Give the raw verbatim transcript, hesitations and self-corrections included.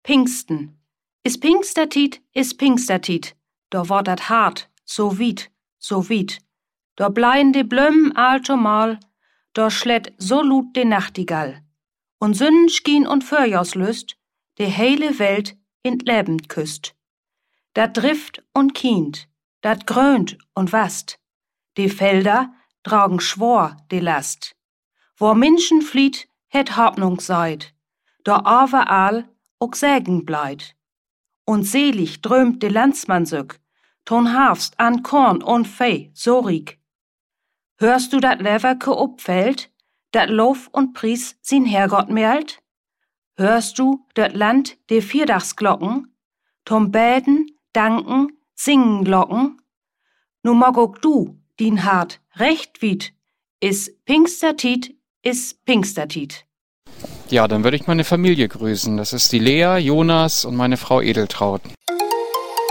Pfingsten. Is Pfingstertiet, is Pfingstertiet. Da wordt dat hart, so wiet, so wiet. Da bleien de Blömen altomal, da schlädt so lut de Nachtigall. Und Sonnenschien und Förjauslüst, de heile Welt in Leben küsst. Dat drift und kient, dat grönt und wast. De Felder tragen schwor de Last. Wo Menschen flieht, het Hoffnung seid, da overall ook Sägen bleit. Und selig drömt de Landsmann sück, ton Harfst an Korn und Fee so riek. Hörst du dat Leverke upfällt, dat Lof und Pries sin Herrgott merlt? Hörst du dat Land de Vierdagsglocken, tom Bäden, Danken, Singen Glocken? Nu mag ook du, din Hart, recht wiet, is Pfingstertiet, is Pfingstertiet. Ja, dann würde ich meine Familie grüßen. Das ist die Lea, Jonas und meine Frau Edeltraut.